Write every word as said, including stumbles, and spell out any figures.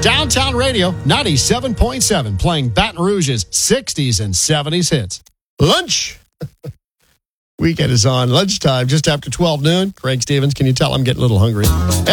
Downtown Radio, ninety-seven point seven, playing Baton Rouge's sixties and seventies hits. Lunch. Weekend is on. Lunchtime, just after twelve noon. Craig Stevens, can you tell I'm getting a little hungry?